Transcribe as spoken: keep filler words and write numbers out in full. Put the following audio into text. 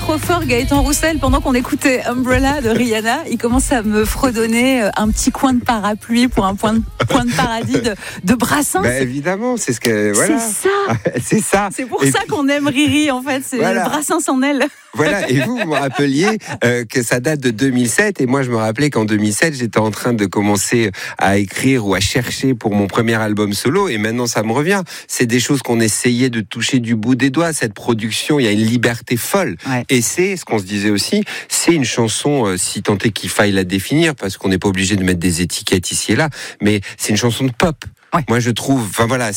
trop fort, Gaëtan Roussel. Pendant qu'on écoutait Umbrella de Rihanna, il commence à me fredonner un petit coin de parapluie pour un point de, point de paradis de, de Brassens. Bah, évidemment, c'est ce que voilà. C'est ça. c'est ça. C'est pour et ça puis, qu'on aime Riri en fait. C'est voilà. Brassens en elle. Voilà, et vous, vous me rappeliez euh, que ça date de deux mille sept, et moi je me rappelais qu'en deux mille sept, j'étais en train de commencer à écrire ou à chercher pour mon premier album solo, et maintenant ça me revient. C'est des choses qu'on essayait de toucher du bout des doigts, cette production, il y a une liberté folle. Ouais. Et c'est, ce qu'on se disait aussi, c'est une chanson, euh, si tant est qu'il faille la définir, parce qu'on n'est pas obligé de mettre des étiquettes ici et là, mais c'est une chanson de pop. Ouais. Moi je trouve, enfin voilà,